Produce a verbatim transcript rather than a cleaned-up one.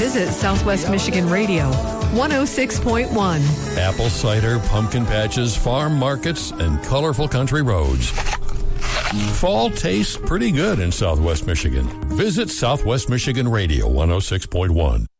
visit Southwest Michigan Radio, one oh six point one. Apple cider, pumpkin patches, farm markets, and colorful country roads. Fall tastes pretty good in Southwest Michigan. Visit Southwest Michigan Radio, one oh six point one.